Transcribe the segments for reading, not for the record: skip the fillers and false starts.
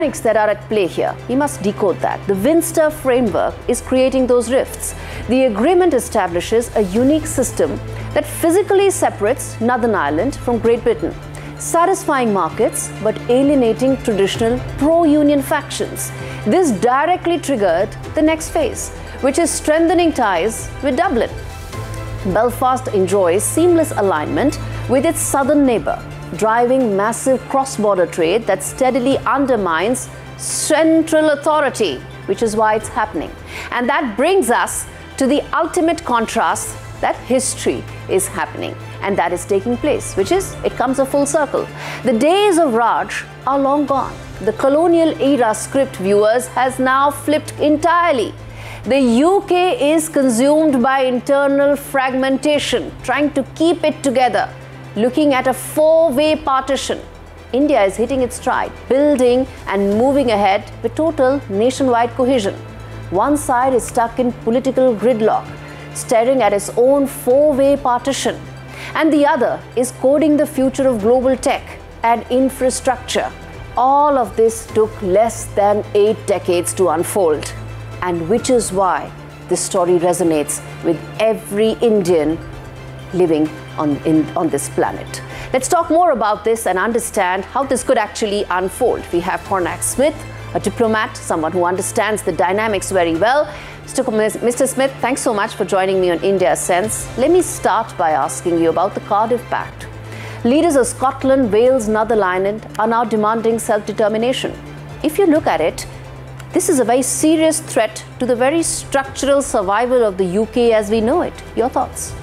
that are at play here. We must decode that. The Windsor framework is creating those rifts. The agreement establishes a unique system that physically separates Northern Ireland from Great Britain, satisfying markets but alienating traditional pro-union factions. This directly triggered the next phase, which is strengthening ties with Dublin. Belfast enjoys seamless alignment with its southern neighbour, driving massive cross-border trade that steadily undermines central authority, which is why it's happening. And that brings us to the ultimate contrast that history is happening and that is taking place, which is, it comes a full circle. The days of Raj are long gone. The colonial era script, viewers, has now flipped entirely. The UK is consumed by internal fragmentation, trying to keep it together, looking at a four-way partition. India is hitting its stride, building and moving ahead with total nationwide cohesion. One side is stuck in political gridlock, staring at its own four-way partition, and the other is coding the future of global tech and infrastructure. All of this took less than 8 decades to unfold, and which is why this story resonates with every Indian living on this planet. Let's talk more about this and understand how this could actually unfold. We have Cormac Smith, a diplomat, someone who understands the dynamics very well. Mr. Smith, thanks so much for joining me on India Sense. Let me start by asking you about the Cardiff Pact. Leaders of Scotland, Wales, Northern Ireland are now demanding self-determination. If you look at it, this is a very serious threat to the very structural survival of the UK as we know it. Your thoughts?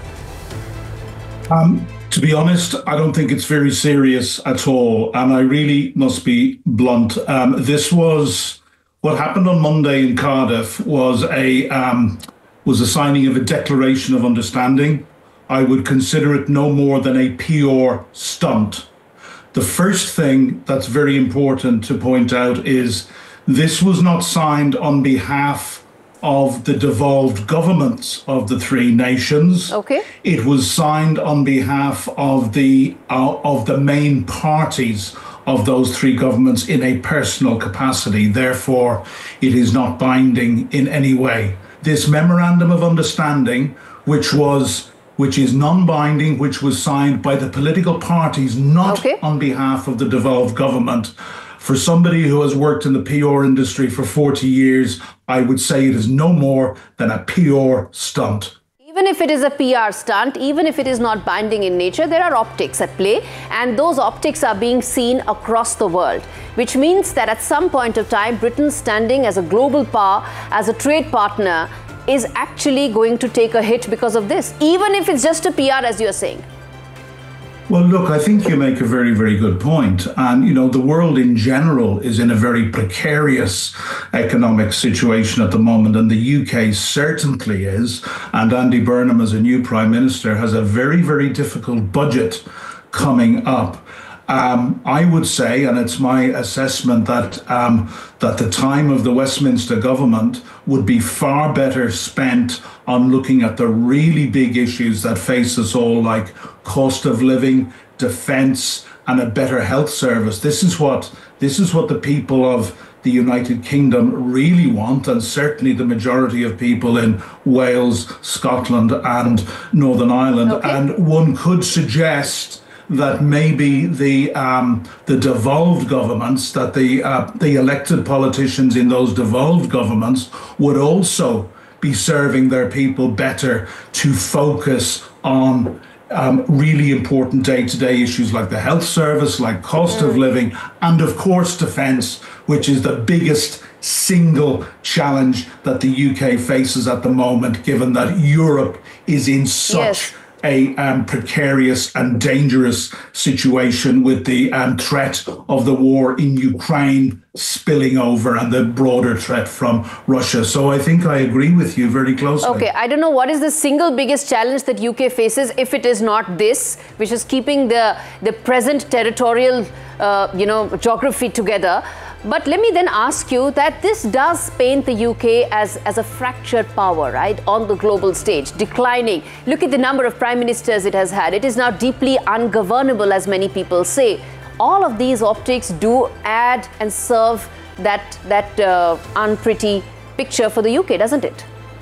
To be honest, I don't think it's very serious at all. And I really must be blunt. What happened on Monday in Cardiff was a signing of a declaration of understanding. I would consider it no more than a PR stunt. The first thing that's very important to point out is this was not signed on behalf of the devolved governments of the three nations. Okay. It was signed on behalf of the main parties of those three governments in a personal capacity. Therefore, it is not binding in any way. This memorandum of understanding, which is non-binding, which was signed by the political parties, not on behalf of the devolved government. For somebody who has worked in the PR industry for 40 years, I would say it is no more than a PR stunt. Even if it is a PR stunt, even if it is not binding in nature, there are optics at play, and those optics are being seen across the world, which means that at some point of time, Britain's standing as a global power, as a trade partner, is actually going to take a hit because of this, even if it's just a PR, as you're saying. Well, look, I think you make a very, very good point. And, the world in general is in a very precarious economic situation at the moment. And the UK certainly is. And Andy Burnham, as a new Prime Minister, has a very, very difficult budget coming up. I would say, and it's my assessment, that the time of the Westminster government would be far better spent on looking at the really big issues that face us all, like cost of living, defence, and a better health service. This is what the people of the United Kingdom really want, and certainly the majority of people in Wales, Scotland, and Northern Ireland. Okay. And one could suggest that maybe the devolved governments, that the elected politicians in those devolved governments would also be serving their people better to focus on really important day-to-day issues like the health service, like cost of living, and of course defence, which is the biggest single challenge that the UK faces at the moment, given that Europe is in such a precarious and dangerous situation with the threat of the war in Ukraine spilling over and the broader threat from Russia. So I think I agree with you very closely. Okay, I don't know what is the single biggest challenge that UK faces if it is not this, which is keeping the present territorial geography together. But let me then ask you that this does paint the UK as a fractured power, right, on the global stage, declining. Look at the number of prime ministers it has had. It is now deeply ungovernable, as many people say. All of these optics do add and serve that unpretty picture for the UK, doesn't it?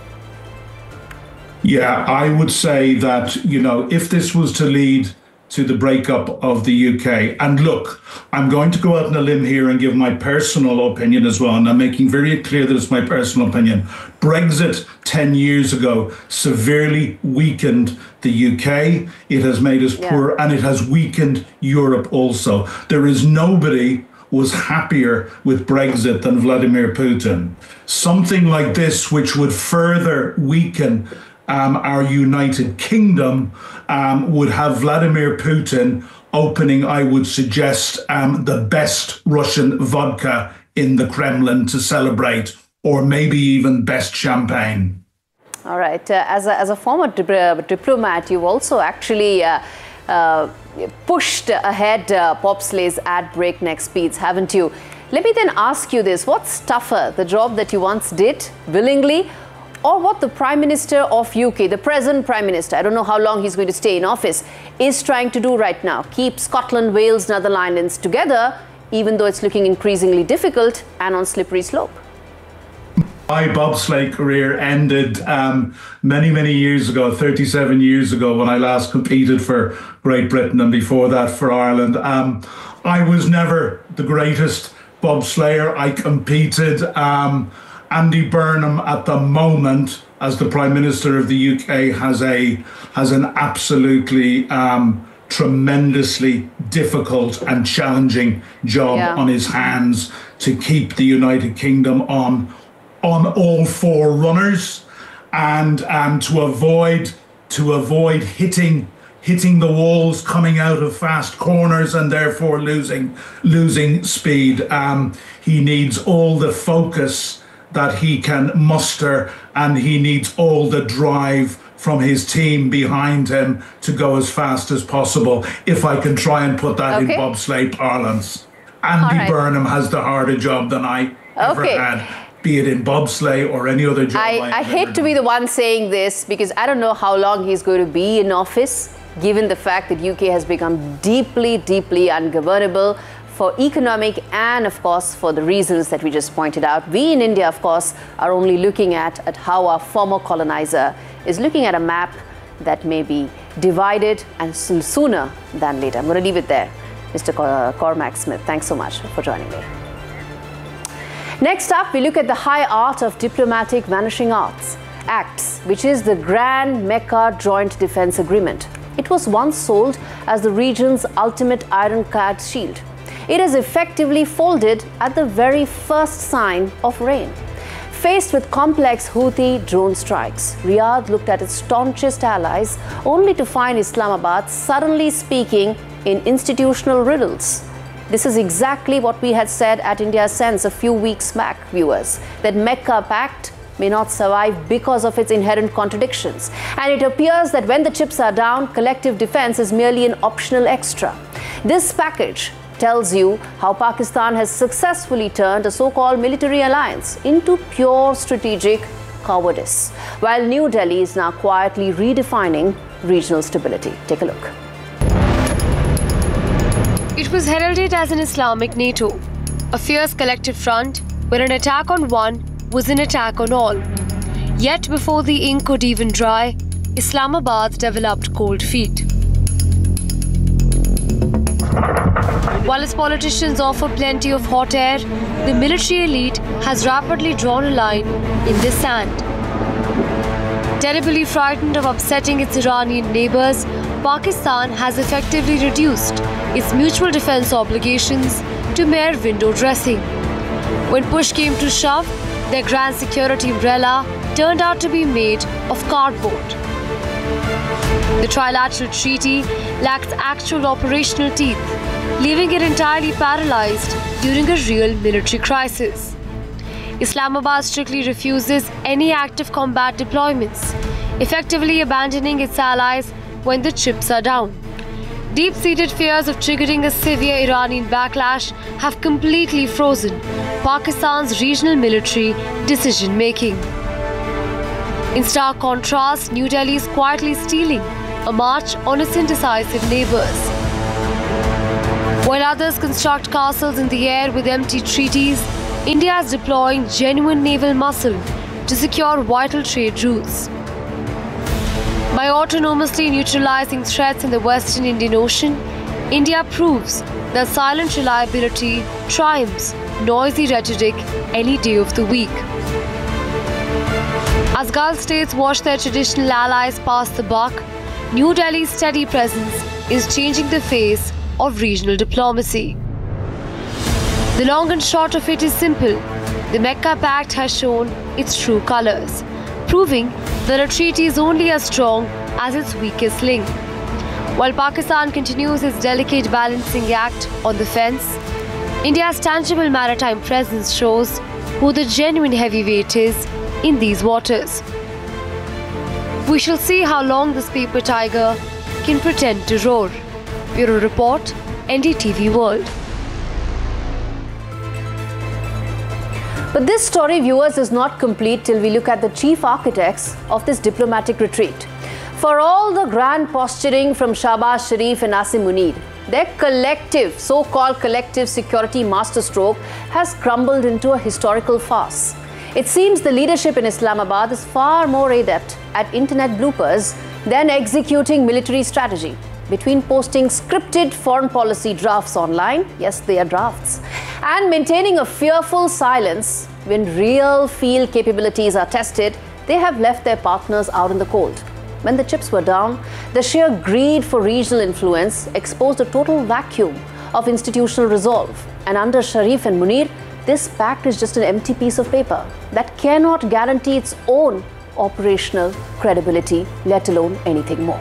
Yeah, I would say that, you know, if this was to lead to the breakup of the UK, and look, I'm going to go out on a limb here and give my personal opinion as well, and I'm making very clear that it's my personal opinion. Brexit 10 years ago severely weakened the UK. It has made us poor, and it has weakened Europe also. There is nobody was happier with Brexit than Vladimir Putin. Something like this, which would further weaken our United Kingdom, would have Vladimir Putin opening, I would suggest, the best Russian vodka in the Kremlin to celebrate, or maybe even best champagne. All right. As a former diplomat, you've also actually pushed ahead bobsleighs at breakneck speeds, haven't you? Let me then ask you this. What's tougher, the job that you once did willingly, or what the Prime Minister of UK, the present Prime Minister, I don't know how long he's going to stay in office, is trying to do right now? Keep Scotland, Wales, Northern Ireland together, even though it's looking increasingly difficult and on slippery slope. My bobsleigh career ended many, many years ago, 37 years ago, when I last competed for Great Britain, and before that for Ireland. I was never the greatest bobsleigher. I competed. Andy Burnham, at the moment, as the Prime Minister of the UK, has an absolutely tremendously difficult and challenging job on his hands to keep the United Kingdom on all four runners, and to avoid hitting the walls coming out of fast corners and therefore losing speed. He needs all the focus that he can muster, and he needs all the drive from his team behind him to go as fast as possible. If I can try and put that in bobsleigh parlance. Andy Burnham has the harder job than I ever had, be it in bobsleigh or any other job. I hate to be the one saying this, because I don't know how long he's going to be in office, given the fact that UK has become deeply, deeply ungovernable for economic and, of course, for the reasons that we just pointed out. We in India, of course, are only looking at how our former colonizer is looking at a map that may be divided, and sooner than later. I'm going to leave it there. Mr. Cormac Smith, thanks so much for joining me. Next up, we look at the high art of diplomatic vanishing acts, which is the Grand Mecca Joint Defence Agreement. It was once sold as the region's ultimate ironclad shield. It is effectively folded at the very first sign of rain. Faced with complex Houthi drone strikes, Riyadh looked at its staunchest allies only to find Islamabad suddenly speaking in institutional riddles. This is exactly what we had said at India Sense a few weeks back, viewers, that Mecca Pact may not survive because of its inherent contradictions. And it appears that when the chips are down, collective defense is merely an optional extra. This package tells you how Pakistan has successfully turned a so-called military alliance into pure strategic cowardice, while New Delhi is now quietly redefining regional stability. Take a look. It was heralded as an Islamic NATO, a fierce collective front where an attack on one was an attack on all. Yet before the ink could even dry, Islamabad developed cold feet. While its politicians offer plenty of hot air, the military elite has rapidly drawn a line in the sand. Terribly frightened of upsetting its Iranian neighbors, Pakistan has effectively reduced its mutual defense obligations to mere window dressing. When push came to shove, their grand security umbrella turned out to be made of cardboard. The trilateral treaty lacks actual operational teeth, leaving it entirely paralyzed during a real military crisis. Islamabad strictly refuses any active combat deployments, effectively abandoning its allies when the chips are down. Deep-seated fears of triggering a severe Iranian backlash have completely frozen Pakistan's regional military decision-making. In stark contrast, New Delhi is quietly stealing a march on its indecisive neighbors. While others construct castles in the air with empty treaties, India is deploying genuine naval muscle to secure vital trade routes. By autonomously neutralizing threats in the Western Indian Ocean, India proves that silent reliability triumphs noisy rhetoric any day of the week. As Gulf states watch their traditional allies pass the buck, New Delhi's steady presence is changing the face of regional diplomacy. The long and short of it is simple. The Mecca Pact has shown its true colours, proving that a treaty is only as strong as its weakest link. While Pakistan continues its delicate balancing act on the fence, India's tangible maritime presence shows who the genuine heavyweight is in these waters. We shall see how long this paper tiger can pretend to roar. Bureau Report, NDTV World. But this story, viewers, is not complete till we look at the chief architects of this diplomatic retreat. For all the grand posturing from Shahbaz Sharif and Asim Munir, their collective, so-called collective security masterstroke has crumbled into a historical farce. It seems the leadership in Islamabad is far more adept at internet bloopers than executing military strategy. Between posting scripted foreign policy drafts online, yes, they are drafts, and maintaining a fearful silence when real field capabilities are tested, they have left their partners out in the cold. When the chips were down, the sheer greed for regional influence exposed a total vacuum of institutional resolve. And under Sharif and Munir, this pact is just an empty piece of paper that cannot guarantee its own operational credibility, let alone anything more.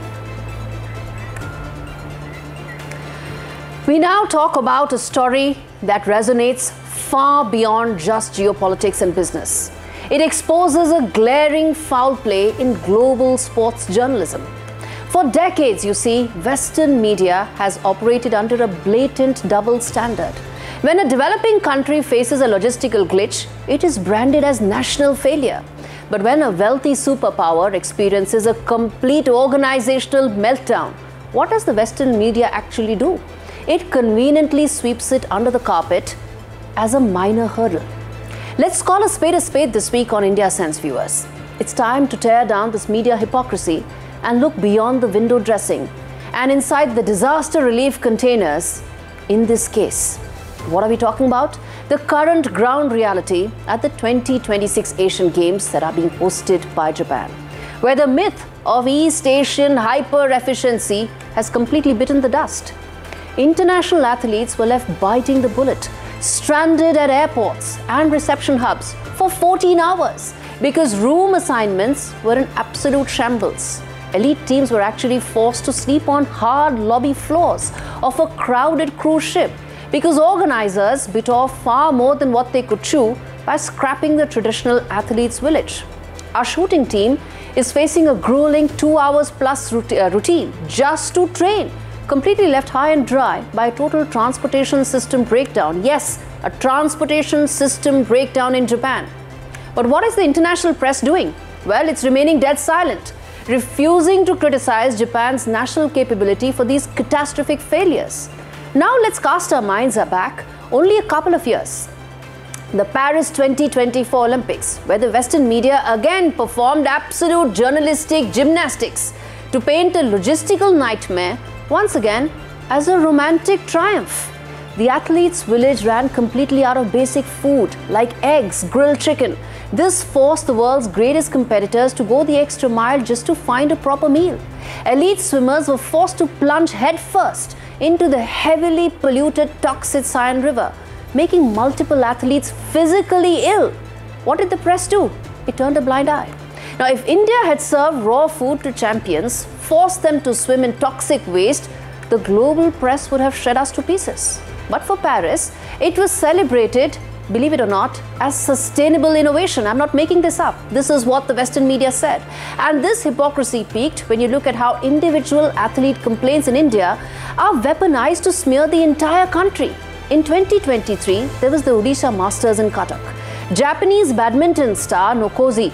We now talk about a story that resonates far beyond just geopolitics and business. It exposes a glaring foul play in global sports journalism. For decades, you see, Western media has operated under a blatant double standard. When a developing country faces a logistical glitch, it is branded as national failure. But when a wealthy superpower experiences a complete organizational meltdown, what does the Western media actually do? It conveniently sweeps it under the carpet as a minor hurdle. Let's call a spade this week on India Sense, viewers. It's time to tear down this media hypocrisy and look beyond the window dressing and inside the disaster relief containers in this case. What are we talking about? The current ground reality at the 2026 Asian Games that are being hosted by Japan, where the myth of East Asian hyper-efficiency has completely bitten the dust. International athletes were left biting the bullet, stranded at airports and reception hubs for 14 hours because room assignments were in absolute shambles. Elite teams were actually forced to sleep on hard lobby floors of a crowded cruise ship because organizers bit off far more than what they could chew by scrapping the traditional athletes' village. Our shooting team is facing a grueling 2 hours plus routine just to train, completely left high and dry by a total transportation system breakdown. Yes, a transportation system breakdown in Japan. But what is the international press doing? Well, it's remaining dead silent, refusing to criticize Japan's national capability for these catastrophic failures. Now let's cast our minds back only a couple of years. The Paris 2024 Olympics, where the Western media again performed absolute journalistic gymnastics to paint a logistical nightmare once again as a romantic triumph. The athletes' village ran completely out of basic food like eggs, grilled chicken. This forced the world's greatest competitors to go the extra mile just to find a proper meal. Elite swimmers were forced to plunge headfirst into the heavily polluted toxic Sian River, making multiple athletes physically ill. What did the press do? It turned a blind eye. Now, if India had served raw food to champions, forced them to swim in toxic waste, the global press would have shred us to pieces. But for Paris, it was celebrated, believe it or not, as sustainable innovation. I'm not making this up. This is what the Western media said. And this hypocrisy peaked when you look at how individual athlete complaints in India are weaponized to smear the entire country. In 2023, there was the Odisha Masters in Cuttack. Japanese badminton star Nozomi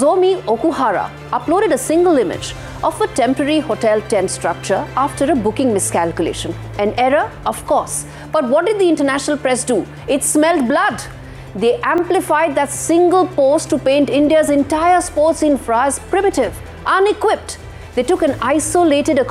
Okuhara uploaded a single image of a temporary hotel tent structure after a booking miscalculation. An error, of course. But what did the international press do? It smelled blood. they amplified that single post to paint India's entire sports infra as primitive, unequipped. They took an isolated